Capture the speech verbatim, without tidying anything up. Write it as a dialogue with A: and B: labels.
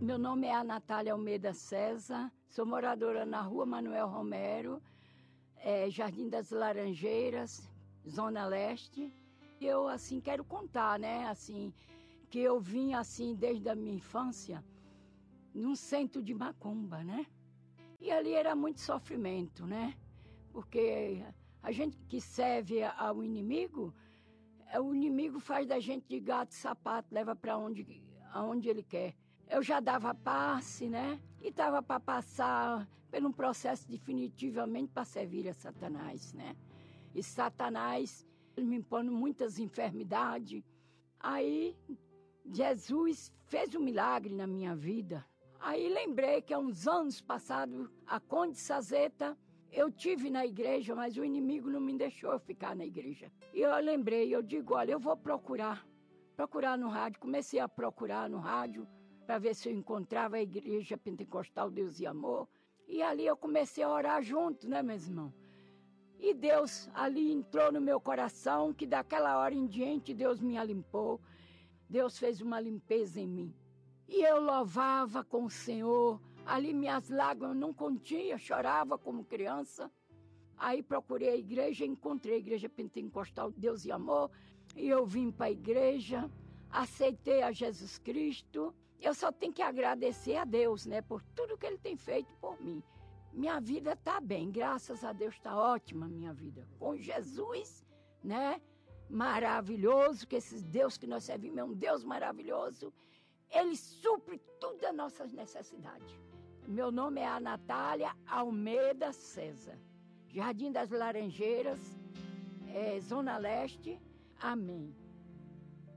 A: Meu nome é a Natália Almeida César, sou moradora na rua Manuel Romero, é, Jardim das Laranjeiras, Zona Leste. E eu, assim, quero contar, né, assim, que eu vim, assim, desde a minha infância, num centro de macumba, né? E ali era muito sofrimento, né? Porque a gente que serve ao inimigo, o inimigo faz da gente de gato e sapato, leva para onde, aonde ele quer. Eu já dava passe, né? E estava para passar por um processo definitivamente para servir a Satanás, né? E Satanás me impõe muitas enfermidades. Aí Jesus fez um milagre na minha vida. Aí lembrei que há uns anos passados, a Conde Sazeta, eu tive na igreja, mas o inimigo não me deixou eu ficar na igreja. E eu lembrei, eu digo, olha, eu vou procurar, procurar no rádio. Comecei a procurar no rádio, para ver se eu encontrava a Igreja Pentecostal Deus e Amor. E ali eu comecei a orar junto, né, meus irmãos? E Deus ali entrou no meu coração, que daquela hora em diante Deus me limpou. Deus fez uma limpeza em mim. E eu louvava com o Senhor. Ali minhas lágrimas não continham, chorava como criança. Aí procurei a igreja, encontrei a Igreja Pentecostal Deus e Amor. E eu vim para a igreja, aceitei a Jesus Cristo. Eu só tenho que agradecer a Deus, né, por tudo que Ele tem feito por mim. Minha vida está bem, graças a Deus está ótima a minha vida. Com Jesus, né, maravilhoso, que esse Deus que nós servimos é um Deus maravilhoso. Ele supre todas as nossas necessidades. Meu nome é a Natália Almeida César. Jardim das Laranjeiras, é, Zona Leste. Amém.